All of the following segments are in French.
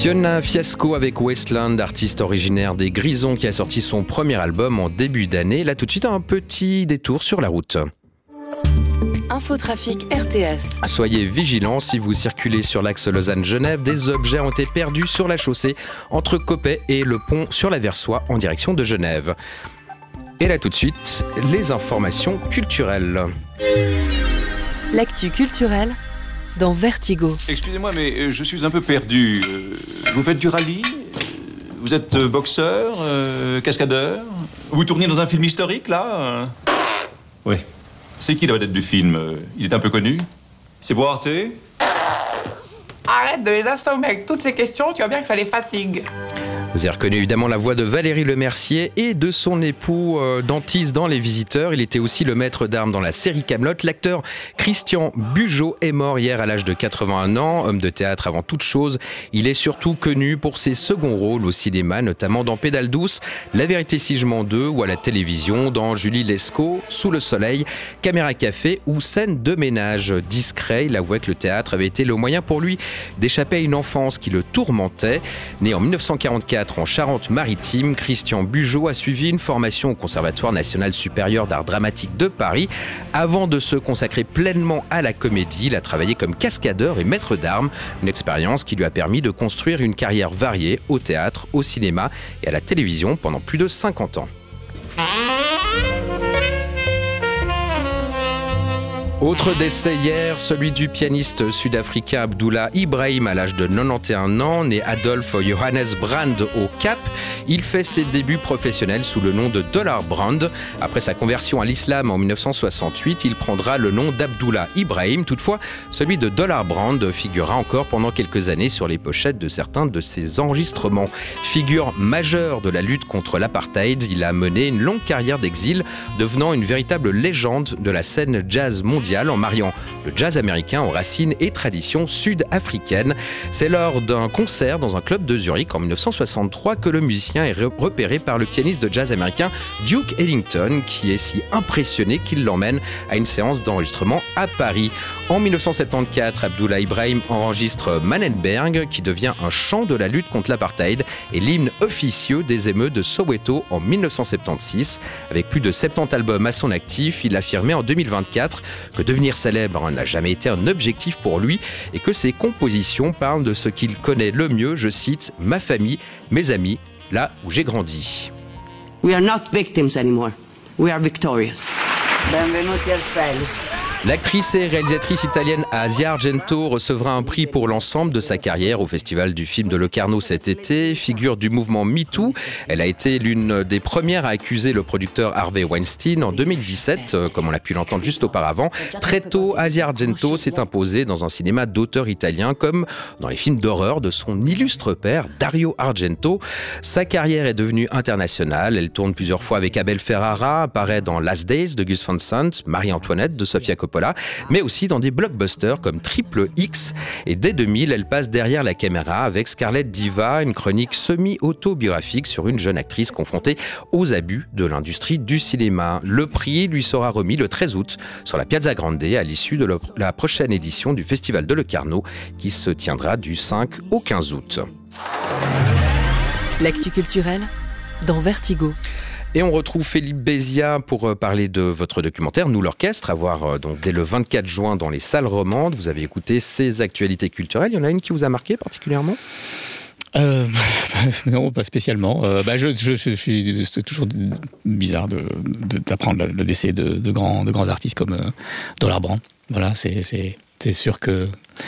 Fiona Fiasco avec Wasteland, artiste originaire des Grisons qui a sorti son premier album en début d'année. Là tout de suite un petit détour sur la route. Infotrafic RTS. Soyez vigilants si vous circulez sur l'axe Lausanne-Genève. Des objets ont été perdus sur la chaussée entre Coppet et le pont sur la Versoix en direction de Genève. Et là tout de suite, les informations culturelles. L'actu culturelle dans Vertigo. Excusez-moi, mais je suis un peu perdu. Vous faites du rallye ? Vous êtes boxeur, cascadeur ? Vous tournez dans un film historique, là ? Oui. C'est qui la vedette du film ? Il est un peu connu ? C'est Boarte ? Arrête de les assommer avec toutes ces questions, tu vois bien que ça les fatigue. Vous avez reconnu évidemment la voix de Valérie Lemercier et de son époux Dantis dans Les Visiteurs. Il était aussi le maître d'armes dans la série Kaamelott. L'acteur Christian Bugeaud est mort hier à l'âge de 81 ans. Homme de théâtre avant toute chose, il est surtout connu pour ses seconds rôles au cinéma, notamment dans Pédale douce, La vérité si je mens 2 ou à la télévision dans Julie Lescaut, Sous le soleil, Caméra café ou Scène de ménage. Discret, il avouait que le théâtre avait été le moyen pour lui d'échapper à une enfance qui le tourmentait. Né en 1944 en Charente-Maritime, Christian Bugeaud a suivi une formation au Conservatoire national supérieur d'art dramatique de Paris. Avant de se consacrer pleinement à la comédie, il a travaillé comme cascadeur et maître d'armes, une expérience qui lui a permis de construire une carrière variée au théâtre, au cinéma et à la télévision pendant plus de 50 ans. Autre décès hier, celui du pianiste sud-africain Abdullah Ibrahim à l'âge de 91 ans, né Adolf Johannes Brand au Cap. Il fait ses débuts professionnels sous le nom de Dollar Brand. Après sa conversion à l'islam en 1968, il prendra le nom d'Abdullah Ibrahim. Toutefois, celui de Dollar Brand figurera encore pendant quelques années sur les pochettes de certains de ses enregistrements. Figure majeure de la lutte contre l'apartheid, il a mené une longue carrière d'exil, devenant une véritable légende de la scène jazz mondiale en mariant le jazz américain aux racines et traditions sud-africaines. C'est lors d'un concert dans un club de Zurich en 1963 que le musicien est repéré par le pianiste de jazz américain Duke Ellington, qui est si impressionné qu'il l'emmène à une séance d'enregistrement à Paris. En 1974, Abdullah Ibrahim enregistre Mannenberg, qui devient un chant de la lutte contre l'apartheid et l'hymne officieux des émeutes de Soweto en 1976. Avec plus de 70 albums à son actif, il affirmait en 2024 que devenir célèbre n'a jamais été un objectif pour lui et que ses compositions parlent de ce qu'il connaît le mieux, je cite, « ma famille, mes amis, là où j'ai grandi ». We are not victims anymore. We are victorious. Benvenuti al Feli. L'actrice et réalisatrice italienne Asia Argento recevra un prix pour l'ensemble de sa carrière au Festival du film de Locarno cet été. Figure du mouvement MeToo, elle a été l'une des premières à accuser le producteur Harvey Weinstein en 2017, comme on l'a pu l'entendre juste auparavant. Très tôt, Asia Argento s'est imposée dans un cinéma d'auteur italien, comme dans les films d'horreur de son illustre père, Dario Argento. Sa carrière est devenue internationale. Elle tourne plusieurs fois avec Abel Ferrara, apparaît dans Last Days de Gus Van Sant, Marie-Antoinette de Sofia Coppola, mais aussi dans des blockbusters comme Triple X. Et dès 2000, elle passe derrière la caméra avec Scarlett Diva, une chronique semi-autobiographique sur une jeune actrice confrontée aux abus de l'industrie du cinéma. Le prix lui sera remis le 13 août sur la Piazza Grande à l'issue de la prochaine édition du Festival de Locarno qui se tiendra du 5 au 15 août. L'actu culturelle dans Vertigo. Et on retrouve Philippe Bézia pour parler de votre documentaire, Nous l'Orchestre, à voir donc dès le 24 juin dans les salles romandes. Vous avez écouté ces actualités culturelles. Il y en a une qui vous a marqué particulièrement ? Non, pas spécialement. C'est toujours bizarre d'apprendre le décès de grands artistes comme Dollar Brand. Voilà, c'est sûr que...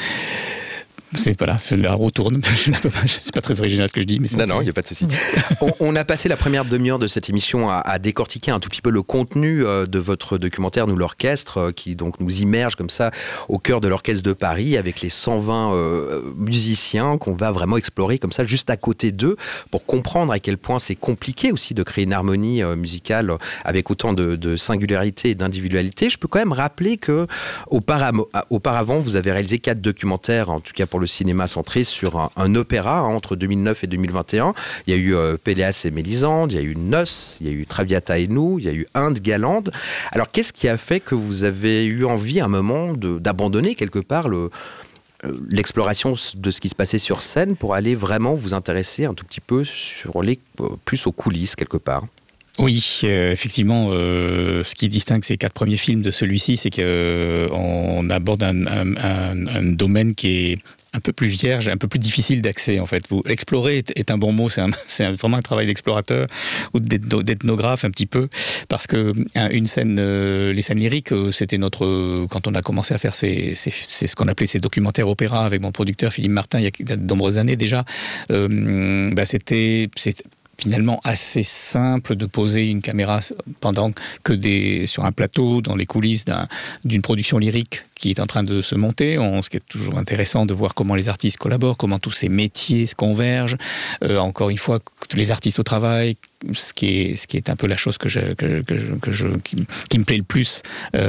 la roue tourne. Je ne suis pas très original ce que je dis. Mais non, il n'y a pas de souci. On a passé la première demi-heure de cette émission à décortiquer un tout petit peu le contenu de votre documentaire Nous l'Orchestre, qui donc nous immerge comme ça au cœur de l'Orchestre de Paris avec les 120 musiciens qu'on va vraiment explorer comme ça juste à côté d'eux pour comprendre à quel point c'est compliqué aussi de créer une harmonie musicale avec autant de singularité et d'individualité. Je peux quand même rappeler que auparavant, vous avez réalisé 4 documentaires, en tout cas pour le cinéma, centré sur un opéra entre 2009 et 2021. Il y a eu Péléas et Mélisande, il y a eu Noces, il y a eu Traviata et nous, il y a eu Inde Galande. Alors qu'est-ce qui a fait que vous avez eu envie à un moment d'abandonner quelque part l'exploration de ce qui se passait sur scène pour aller vraiment vous intéresser un tout petit peu plus aux coulisses quelque part. Oui, effectivement, ce qui distingue ces 4 premiers films de celui-ci, c'est qu'on aborde un domaine qui est un peu plus vierge, un peu plus difficile d'accès en fait. Explorer est un bon mot, c'est vraiment un travail d'explorateur ou d'ethnographe un petit peu, parce que les scènes lyriques, c'était quand on a commencé à faire c'est ce qu'on appelait ces documentaires opéra avec mon producteur Philippe Martin il y a de nombreuses années déjà. C'était finalement assez simple de poser une caméra sur un plateau, dans les coulisses d'une production lyrique qui est en train de se monter. Ce qui est toujours intéressant de voir comment les artistes collaborent, comment tous ces métiers se convergent. Encore une fois, les artistes au travail, ce qui est un peu la chose qui me plaît le plus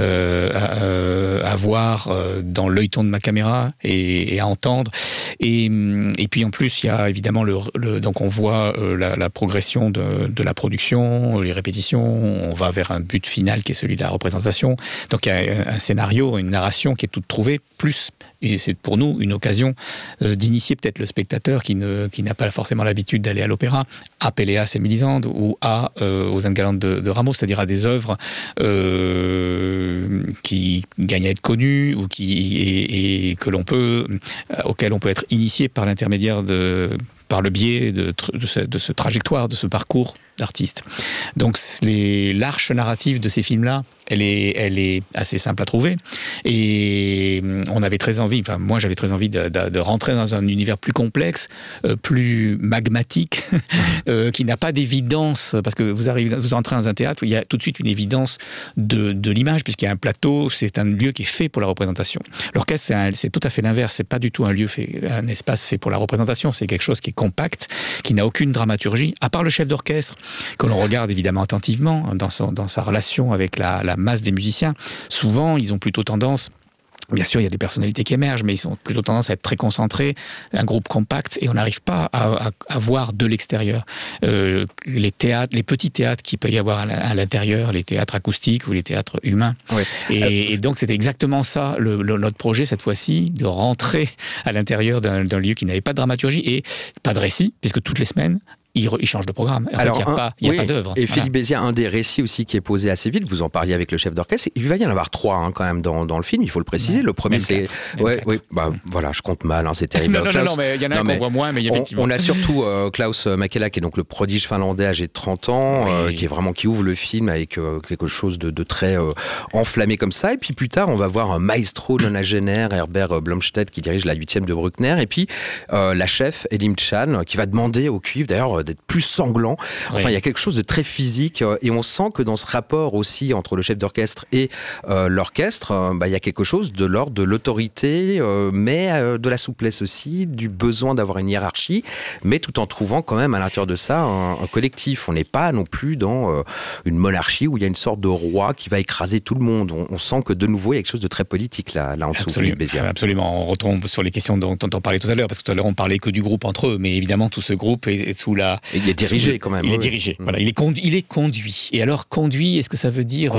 à voir dans l'œilleton de ma caméra et à entendre. Et puis en plus, il y a évidemment donc on voit la progression de la production, les répétitions. On va vers un but final qui est celui de la représentation. Donc il y a un scénario, une narration qui est toute trouvée, plus, et c'est pour nous une occasion d'initier peut-être le spectateur qui n'a pas forcément l'habitude d'aller à l'opéra, à Péléas et Mélisande ou aux Indes galantes de Rameau, c'est-à-dire à des œuvres qui gagnent à être connues ou auxquelles on peut être initié par le biais de ce trajectoire, de ce parcours d'artiste. Donc l'arche narrative de ces films-là, elle est assez simple à trouver. Et on avait très envie, moi j'avais très envie de rentrer dans un univers plus complexe, plus magmatique, qui n'a pas d'évidence, parce que vous entrez dans un théâtre, il y a tout de suite une évidence de l'image, puisqu'il y a un plateau, c'est un lieu qui est fait pour la représentation. L'orchestre, c'est tout à fait l'inverse, c'est pas du tout un espace fait pour la représentation, c'est quelque chose qui est compact, qui n'a aucune dramaturgie, à part le chef d'orchestre, que l'on regarde évidemment attentivement dans sa relation avec la masse des musiciens. Souvent, ils ont plutôt tendance, bien sûr, il y a des personnalités qui émergent, mais ils ont plutôt tendance à être très concentrés, un groupe compact, et on n'arrive pas à voir de l'extérieur. Les petits théâtres qu'il peut y avoir à l'intérieur, les théâtres acoustiques ou les théâtres humains. Ouais. Et donc, c'était exactement ça, notre projet, cette fois-ci, de rentrer à l'intérieur d'un lieu qui n'avait pas de dramaturgie et pas de récit, puisque toutes les semaines, il change de programme. En fait, il n'y a pas d'œuvre. Et Philippe Béziat, un des récits aussi qui est posé assez vite, vous en parliez avec le chef d'orchestre, il va y en avoir 3 quand même dans le film, il faut le préciser. Le premier, c'est... voilà, je compte mal, c'est terrible. Non, mais il y en a un qu'on voit moins, mais effectivement. On a surtout Klaus Mäkelä, qui est donc le prodige finlandais âgé de 30 ans, qui ouvre le film avec quelque chose de très enflammé comme ça. Et puis plus tard, on va voir un maestro nonagénaire, Herbert Blomstedt, qui dirige la 8e de Bruckner. Et puis la chef, Elim Chan, qui va demander au cuivre, d'ailleurs, d'être plus sanglant. Enfin, il y a quelque chose de très physique et on sent que dans ce rapport aussi entre le chef d'orchestre et l'orchestre, il y a quelque chose de l'ordre de l'autorité, mais de la souplesse aussi, du besoin d'avoir une hiérarchie, mais tout en trouvant quand même à l'intérieur de ça un collectif. On n'est pas non plus dans une monarchie où il y a une sorte de roi qui va écraser tout le monde. On sent que de nouveau, il y a quelque chose de très politique là en dessous. Absolument. On retombe sur les questions dont on parlait tout à l'heure, parce que tout à l'heure, on parlait que du groupe entre eux, mais évidemment, tout ce groupe est sous la... Il est dirigé quand même. Il est dirigé. Voilà, il est conduit. Et alors, conduit, est-ce que ça veut dire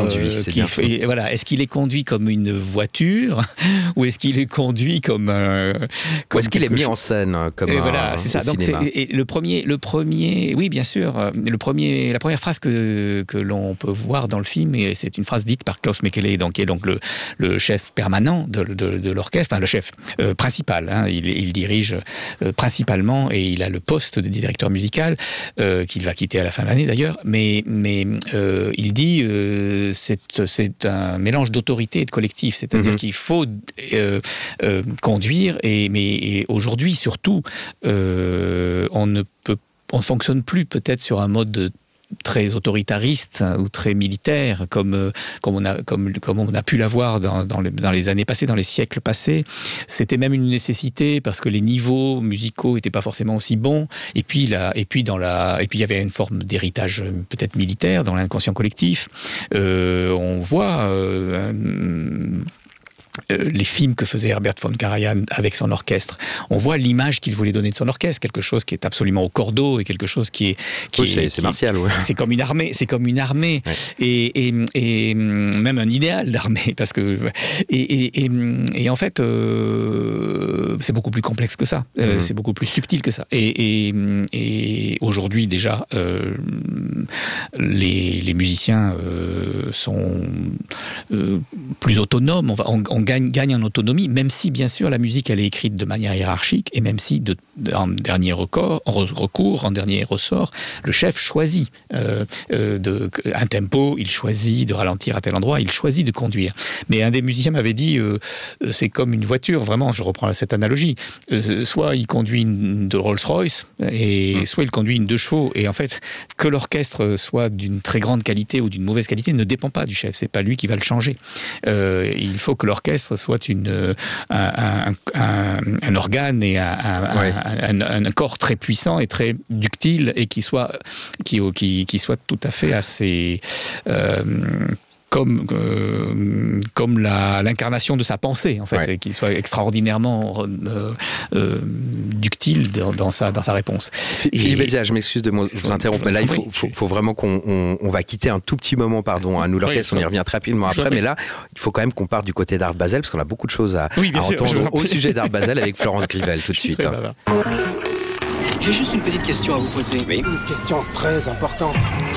est-ce qu'il est conduit comme une voiture ou est-ce qu'il est conduit comme ou est-ce qu'il est mis en scène comme c'est ça. Donc le premier, oui, bien sûr. La première phrase que l'on peut voir dans le film, et c'est une phrase dite par Klaus Mäkelä, qui est donc le chef permanent de l'orchestre, enfin le chef principal. Il dirige principalement et il a le poste de directeur musical qu'il va quitter à la fin de l'année d'ailleurs, mais il dit c'est un mélange d'autorité et de collectif, c'est-à-dire qu'il faut conduire, mais aujourd'hui surtout on ne fonctionne plus peut-être sur un mode très autoritariste ou très militaire comme on a pu l'avoir dans les années passées, dans les siècles passés. C'était même une nécessité parce que les niveaux musicaux n'étaient pas forcément aussi bons, et puis il y avait une forme d'héritage peut-être militaire dans l'inconscient collectif. On voit les films que faisait Herbert von Karajan avec son orchestre. On voit l'image qu'il voulait donner de son orchestre, quelque chose qui est absolument au cordeau et quelque chose qui est c'est martial, ouais. C'est comme une armée, Ouais. et même un idéal d'armée, parce que et en fait c'est beaucoup plus complexe que ça, c'est beaucoup plus subtil que ça. Et aujourd'hui déjà, les musiciens sont plus autonomes. On gagne en autonomie, même si bien sûr la musique elle est écrite de manière hiérarchique, et même si en dernier recours, en dernier ressort, le chef choisit un tempo, il choisit de ralentir à tel endroit, il choisit de conduire. Mais un des musiciens m'avait dit, c'est comme une voiture, vraiment, je reprends cette analogie, soit il conduit une de Rolls-Royce, et soit il conduit une 2 chevaux, et en fait, que l'orchestre soit d'une très grande qualité ou d'une mauvaise qualité ne dépend pas du chef, c'est pas lui qui va le changer. Il faut que l'orchestre soit un organe et un corps très puissant et très ductile, et qui soit tout à fait assez comme l'incarnation de sa pensée, en fait, et qu'il soit extraordinairement ductile dans sa réponse. Philippe Elzea, je m'excuse de vous interrompre, mais là, il faut vraiment qu'on va quitter un tout petit moment, pardon, nous l'orchestre, on y revient très rapidement après, mais là, il faut quand même qu'on parte du côté d'Art Basel, parce qu'on a beaucoup de choses à entendre au sujet d'Art Basel avec Florence Grivel, tout de suite. J'ai juste une petite question à vous poser. Oui. Une question très importante.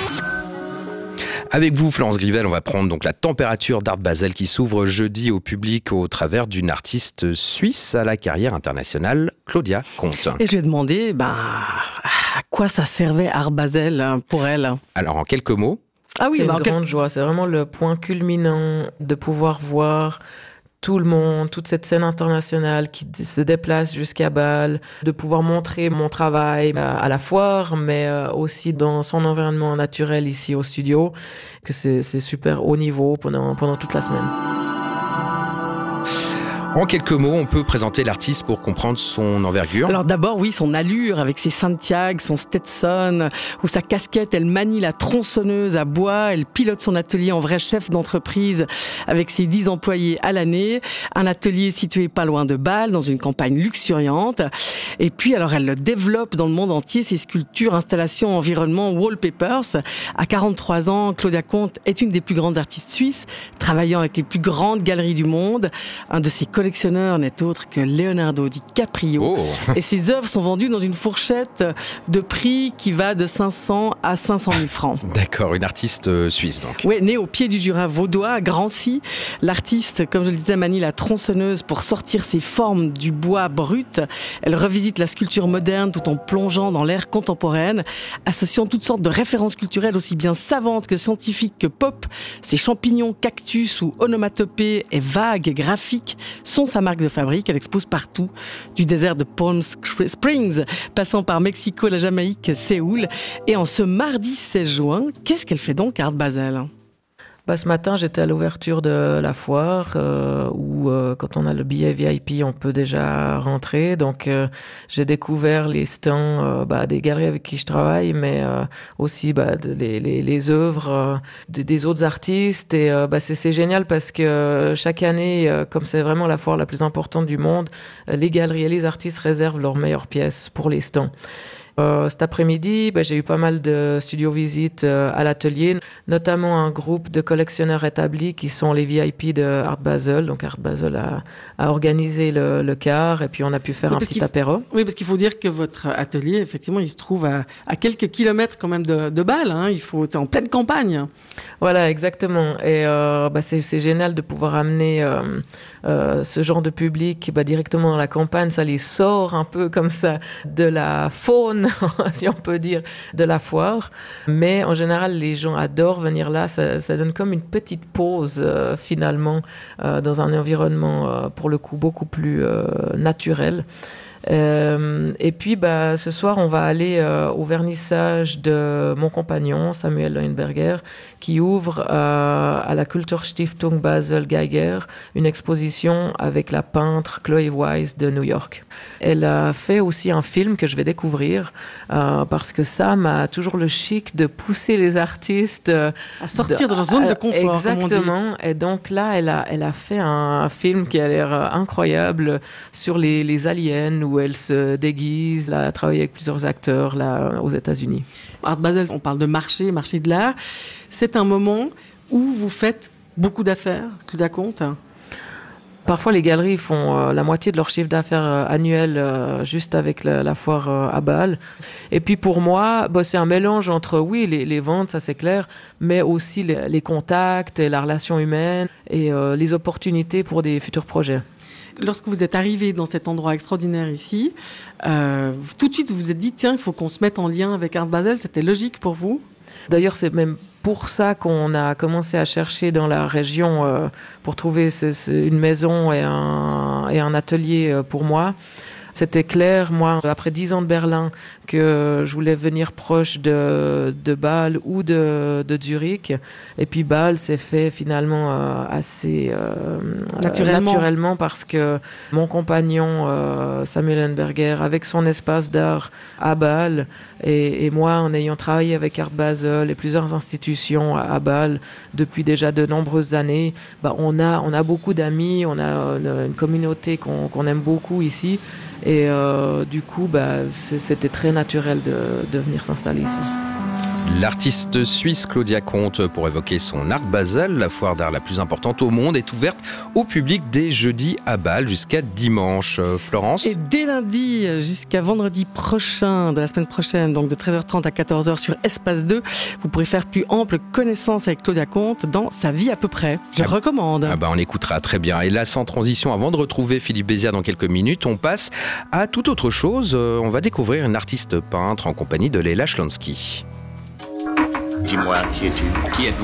Avec vous, Florence Grivel, on va prendre donc la température d'Art Basel qui s'ouvre jeudi au public au travers d'une artiste suisse à la carrière internationale, Claudia Comte. Et je lui ai demandé à quoi ça servait Art Basel pour elle. Alors, en quelques mots. C'est une grande joie, c'est vraiment le point culminant de pouvoir voir tout le monde, toute cette scène internationale qui se déplace jusqu'à Bâle, de pouvoir montrer mon travail à la foire, mais aussi dans son environnement naturel ici au studio, que c'est super haut niveau pendant toute la semaine. En quelques mots, on peut présenter l'artiste pour comprendre son envergure. Alors d'abord, oui, son allure avec ses Santiago, son Stetson, ou sa casquette, elle manie la tronçonneuse à bois, elle pilote son atelier en vrai chef d'entreprise avec ses 10 employés à l'année. Un atelier situé pas loin de Bâle, dans une campagne luxuriante. Et puis, alors, elle développe dans le monde entier ses sculptures, installations, environnements, wallpapers. À 43 ans, Claudia Comte est une des plus grandes artistes suisses, travaillant avec les plus grandes galeries du monde. Un de ses collectionneur n'est autre que Leonardo DiCaprio. Et ses œuvres sont vendues dans une fourchette de prix qui va de 500 à 500 000 francs. D'accord, une artiste suisse donc. Oui, née au pied du Jura vaudois, à Drancy. L'artiste, comme je le disais, manie la tronçonneuse pour sortir ses formes du bois brut. Elle revisite la sculpture moderne tout en plongeant dans l'ère contemporaine, associant toutes sortes de références culturelles aussi bien savantes que scientifiques que pop. Ses champignons, cactus ou onomatopées et vagues graphiques sont sa marque de fabrique. Elle expose partout, du désert de Palm Springs, passant par Mexico, la Jamaïque, Séoul. Et en ce mardi 16 juin, qu'est-ce qu'elle fait donc à Art Basel ? Ce matin, j'étais à l'ouverture de la foire où, quand on a le billet VIP, on peut déjà rentrer. Donc, j'ai découvert les stands des galeries avec qui je travaille, mais aussi les œuvres des autres artistes. Et c'est génial parce que chaque année, comme c'est vraiment la foire la plus importante du monde, les galeries et les artistes réservent leurs meilleures pièces pour les stands. Cet après-midi, j'ai eu pas mal de studio-visites à l'atelier, notamment un groupe de collectionneurs établis qui sont les VIP de Art Basel. Donc Art Basel a organisé le quart et puis on a pu faire un petit apéro. Oui, parce qu'il faut dire que votre atelier, effectivement, il se trouve à quelques kilomètres quand même de Bâle. C'est en pleine campagne. Voilà, exactement. Et c'est génial de pouvoir amener ce genre de public directement dans la campagne. Ça les sort un peu comme ça de la faune, si on peut dire, de la foire. Mais en général, les gens adorent venir là. Ça donne comme une petite pause, finalement, dans un environnement, pour le coup, beaucoup plus naturel. Et puis, ce soir, on va aller au vernissage de mon compagnon, Samuel Leuenberger, qui ouvre à la Kulturstiftung Basel Geiger une exposition avec la peintre Chloé Weiss de New York. Elle a fait aussi un film que je vais découvrir parce que Sam a toujours le chic de pousser les artistes à sortir de leur zone de confort. Exactement. Et donc là, elle a fait un film qui a l'air incroyable sur les aliens où elle se déguise. Elle a travaillé avec plusieurs acteurs là aux États-Unis. Art Basel, on parle de marché de l'art. C'est un moment où vous faites beaucoup d'affaires, tout à compte. Parfois, les galeries font la moitié de leur chiffre d'affaires annuel juste avec la foire à Bâle. Et puis pour moi, c'est un mélange entre, oui, les ventes, ça c'est clair, mais aussi les contacts et la relation humaine et les opportunités pour des futurs projets. Lorsque vous êtes arrivé dans cet endroit extraordinaire ici, tout de suite vous vous êtes dit, tiens, il faut qu'on se mette en lien avec Art Basel. C'était logique pour vous ? D'ailleurs, c'est même pour ça qu'on a commencé à chercher dans la région pour trouver une maison et un atelier pour moi. C'était clair, moi, après 10 ans de Berlin, que je voulais venir proche de Bâle ou de Zurich. Et puis Bâle s'est fait finalement assez naturellement parce que mon compagnon Samuel Leuenberger, avec son espace d'art à Bâle, et moi, en ayant travaillé avec Art Basel et plusieurs institutions à Bâle depuis déjà de nombreuses années, on a beaucoup d'amis, on a une communauté qu'on aime beaucoup ici. Et du coup, c'était très naturel de venir s'installer ici. L'artiste suisse Claudia Comte, pour évoquer son Art Basel, la foire d'art la plus importante au monde, est ouverte au public dès jeudi à Bâle jusqu'à dimanche. Florence ? Et dès lundi jusqu'à vendredi prochain, de la semaine prochaine, donc de 13h30 à 14h sur Espace 2, vous pourrez faire plus ample connaissance avec Claudia Comte dans Sa vie à peu près. Je recommande. On écoutera, très bien. Et là, sans transition, avant de retrouver Philippe Béziat dans quelques minutes, on passe à toute autre chose. On va découvrir une artiste peintre en compagnie de Leila Schlonsky. Dis-moi, qui es-tu ? Qui êtes-vous ?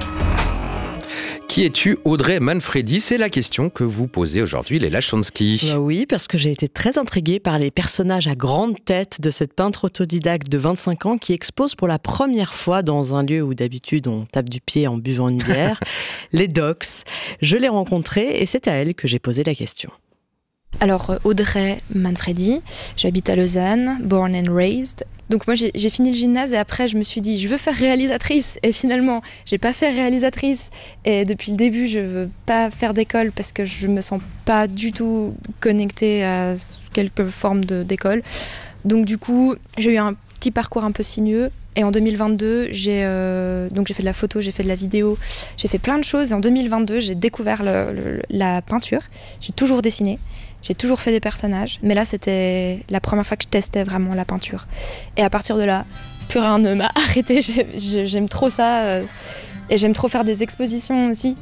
Qui es-tu, Audrey Manfredi ? C'est la question que vous posez aujourd'hui, Leila Schlonsky. Oui, parce que j'ai été très intriguée par les personnages à grande tête de cette peintre autodidacte de 25 ans qui expose pour la première fois dans un lieu où d'habitude on tape du pied en buvant une bière, les Docks. Je l'ai rencontrée et c'est à elle que j'ai posé la question. Alors, Audrey Manfredi, j'habite à Lausanne, born and raised. Donc moi, j'ai fini le gymnase et après, je me suis dit, je veux faire réalisatrice. Et finalement, j'ai pas fait réalisatrice. Et depuis le début, je veux pas faire d'école parce que je me sens pas du tout connectée à quelque forme d'école. Donc du coup, j'ai eu un petit parcours un peu sinueux. Et en 2022, j'ai fait de la photo, j'ai fait de la vidéo, j'ai fait plein de choses. Et en 2022, j'ai découvert la peinture. J'ai toujours dessiné. J'ai toujours fait des personnages, mais là c'était la première fois que je testais vraiment la peinture. Et à partir de là, plus rien ne m'a arrêté. J'aime trop ça et j'aime trop faire des expositions aussi.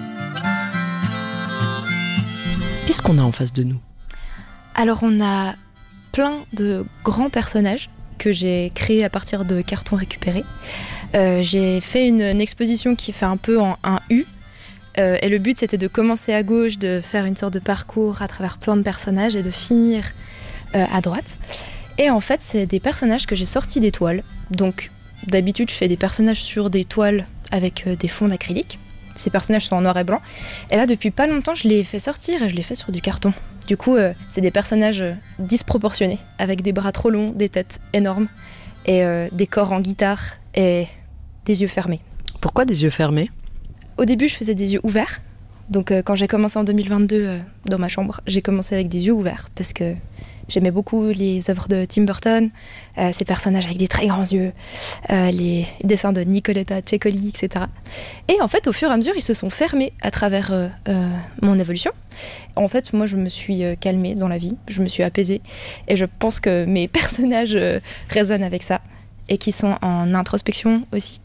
Qu'est-ce qu'on a en face de nous ? Alors on a plein de grands personnages que j'ai créés à partir de cartons récupérés. J'ai fait une exposition qui fait un peu en un U. Et le but, c'était de commencer à gauche, de faire une sorte de parcours à travers plein de personnages et de finir à droite. Et en fait, c'est des personnages que j'ai sortis des toiles. Donc, d'habitude, je fais des personnages sur des toiles avec des fonds d'acrylique. Ces personnages sont en noir et blanc. Et là, depuis pas longtemps, je les ai fait sortir et je les fais sur du carton. Du coup, c'est des personnages disproportionnés, avec des bras trop longs, des têtes énormes, et des corps en guitare et des yeux fermés. Pourquoi des yeux fermés ? Au début, je faisais des yeux ouverts. Donc, quand j'ai commencé en 2022 dans ma chambre, j'ai commencé avec des yeux ouverts parce que j'aimais beaucoup les œuvres de Tim Burton, ces personnages avec des très grands yeux, les dessins de Nicoletta Ceccoli, etc. Et en fait, au fur et à mesure, ils se sont fermés à travers mon évolution. En fait, moi, je me suis calmée dans la vie, je me suis apaisée. Et je pense que mes personnages résonnent avec ça et qui sont en introspection aussi.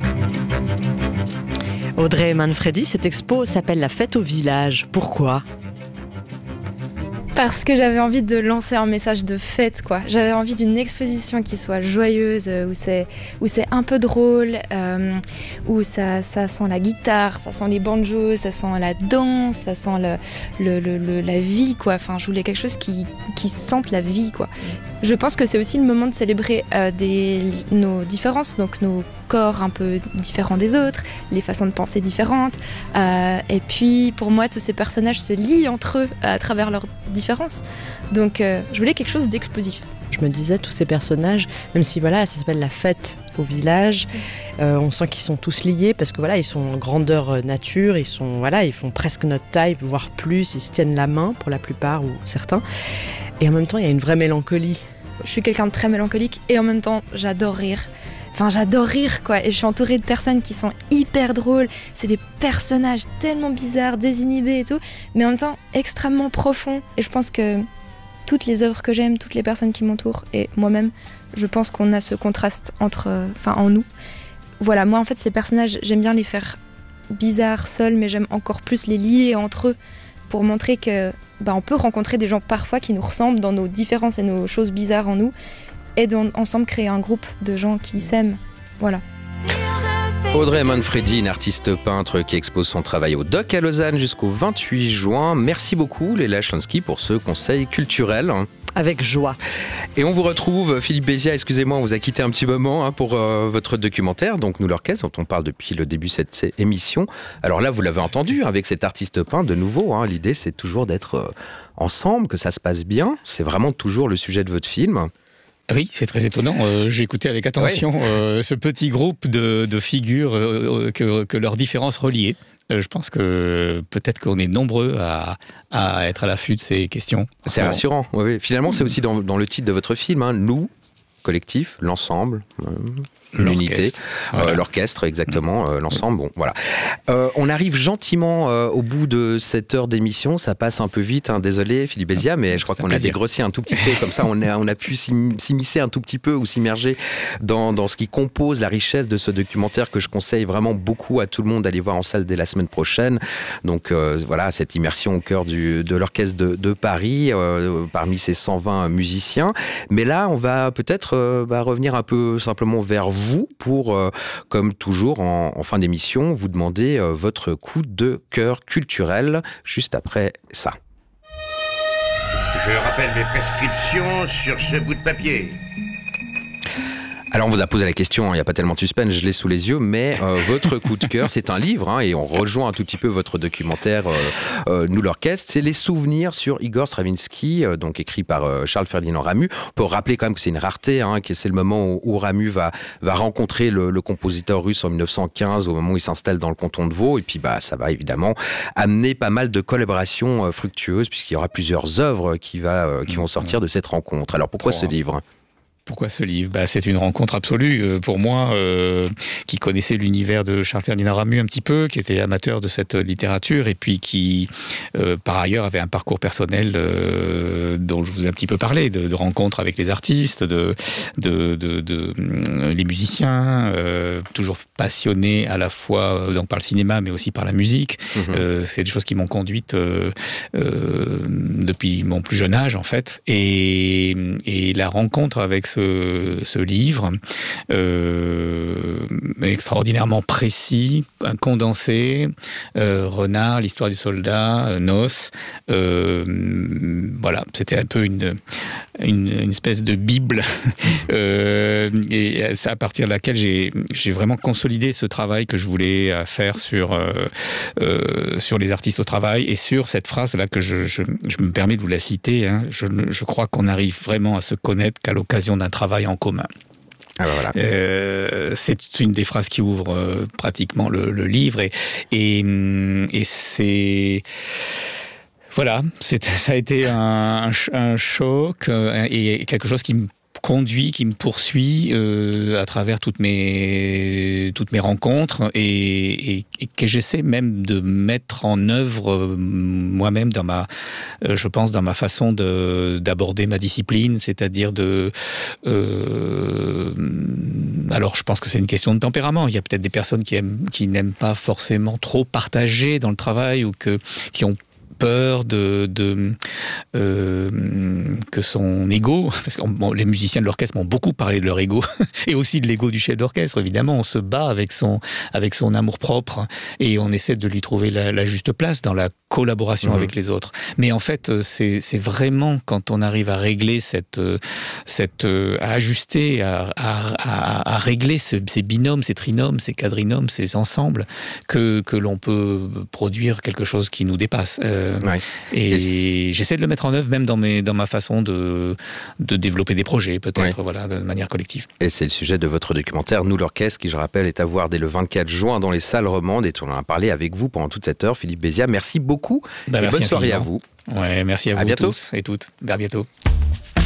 Audrey Manfredi, cette expo s'appelle La Fête au village. Pourquoi ? Parce que j'avais envie de lancer un message de fête, quoi. J'avais envie d'une exposition qui soit joyeuse, où c'est un peu drôle, où ça sent la guitare, ça sent les banjos, ça sent la danse, ça sent la vie, quoi. Enfin, je voulais quelque chose qui sente la vie, quoi. Je pense que c'est aussi le moment de célébrer nos différences, donc nos corps un peu différents des autres, les façons de penser différentes. Et puis, pour moi, tous ces personnages se lient entre eux à travers leurs différences. Donc, je voulais quelque chose d'explosif. Je me disais, tous ces personnages, même si voilà, ça s'appelle la fête au village, on sent qu'ils sont tous liés parce que voilà, ils sont en grandeur nature, ils font presque notre taille, voire plus, ils se tiennent la main pour la plupart ou certains. Et en même temps, il y a une vraie mélancolie. Je suis quelqu'un de très mélancolique et en même temps, j'adore rire. Enfin, j'adore rire, quoi. Et je suis entourée de personnes qui sont hyper drôles. C'est des personnages tellement bizarres, désinhibés et tout, mais en même temps extrêmement profonds. Et je pense que toutes les œuvres que j'aime, toutes les personnes qui m'entourent et moi-même, je pense qu'on a ce contraste en nous. Voilà, moi en fait, ces personnages, j'aime bien les faire bizarres seuls, mais j'aime encore plus les lier entre eux pour montrer que on peut rencontrer des gens parfois qui nous ressemblent dans nos différences et nos choses bizarres en nous et ensemble créer un groupe de gens qui s'aiment. Voilà. Audrey Manfredi, une artiste peintre qui expose son travail au DOC à Lausanne jusqu'au 28 juin. Merci beaucoup Léla Schlonsky pour ce conseil culturel. Avec joie. Et on vous retrouve, Philippe Béziat, excusez-moi, on vous a quitté un petit moment pour votre documentaire, donc Nous l'Orchestre, dont on parle depuis le début de cette émission. Alors là, vous l'avez entendu, avec cet artiste peintre, de nouveau, l'idée c'est toujours d'être ensemble, que ça se passe bien. C'est vraiment toujours le sujet de votre film. Oui, c'est très étonnant. J'ai écouté avec attention ce petit groupe de figures que leurs différences reliaient. Je pense que peut-être qu'on est nombreux à être à l'affût de ces questions. C'est rassurant. Oui. Finalement, c'est aussi dans le titre de votre film, nous, collectif, l'ensemble, l'unité, l'orchestre, exactement, l'ensemble. Bon, voilà. On arrive gentiment au bout de cette heure d'émission. Ça passe un peu vite, désolé Philippe Béziat, mais je crois qu'on a dégrossi un tout petit peu. Comme ça, on a pu s'immiscer un tout petit peu ou s'immerger dans ce qui compose la richesse de ce documentaire que je conseille vraiment beaucoup à tout le monde d'aller voir en salle dès la semaine prochaine. Donc voilà, cette immersion au cœur de l'orchestre de Paris, parmi ces 120 musiciens. Mais là, on va peut-être revenir un peu simplement vers vous pour, comme toujours en fin d'émission, vous demander votre coup de cœur culturel juste après ça. Je rappelle mes prescriptions sur ce bout de papier. Alors on vous a posé la question, il n'y a pas tellement de suspense, je l'ai sous les yeux, mais votre coup de cœur, c'est un livre, et on rejoint un tout petit peu votre documentaire Nous l'Orchestre, c'est Les souvenirs sur Igor Stravinsky, donc écrit par Charles-Ferdinand Ramu. On peut rappeler quand même que c'est une rareté, que c'est le moment où Ramu va rencontrer le compositeur russe en 1915, au moment où il s'installe dans le canton de Vaud, et puis ça va évidemment amener pas mal de collaborations fructueuses, puisqu'il y aura plusieurs œuvres qui vont sortir de cette rencontre. Alors pourquoi ce livre ? Pourquoi ce livre ? C'est une rencontre absolue pour moi, qui connaissait l'univers de Charles-Ferdinand Ramu un petit peu, qui était amateur de cette littérature et puis qui, par ailleurs, avait un parcours personnel dont je vous ai un petit peu parlé, de rencontres avec les artistes, les musiciens, toujours passionné à la fois par le cinéma mais aussi par la musique. C'est des choses qui m'ont conduite depuis mon plus jeune âge en fait. Et la rencontre avec ce livre extraordinairement précis, condensé, Renard, l'histoire du soldat, Noce, voilà, c'était un peu une espèce de bible et c'est à partir de laquelle j'ai vraiment consolidé ce travail que je voulais faire sur les artistes au travail et sur cette phrase là que je me permets de vous la citer, je crois qu'on arrive vraiment à se connaître qu'à l'occasion d'un travail en commun. Ah bah voilà. C'est une des phrases qui ouvre pratiquement le livre et c'est... Voilà, ça a été un choc et quelque chose qui me conduit, qui me poursuit à travers toutes mes rencontres et que j'essaie même de mettre en œuvre moi-même je pense dans ma façon d'aborder ma discipline, c'est-à-dire alors je pense que c'est une question de tempérament. Il y a peut-être des personnes qui n'aiment pas forcément trop partager dans le travail ou qui ont peur que son ego, parce que les musiciens de l'orchestre m'ont beaucoup parlé de leur ego, et aussi de l'ego du chef d'orchestre, évidemment. On se bat avec son amour-propre, et on essaie de lui trouver la juste place dans la collaboration avec les autres. Mais en fait, c'est vraiment quand on arrive à régler à ajuster, à régler ces binômes, ces trinômes, ces quadrinômes, ces ensembles, que l'on peut produire quelque chose qui nous dépasse. Et j'essaie de le mettre en œuvre même dans ma façon de développer des projets, peut-être, voilà, de manière collective. Et c'est le sujet de votre documentaire, Nous l'Orchestre, qui, je rappelle, est à voir dès le 24 juin dans les salles romandes, et on en a parlé avec vous pendant toute cette heure. Philippe Béziat, merci beaucoup. Merci bonne soirée à vous. Merci à vous tous et toutes. À bientôt.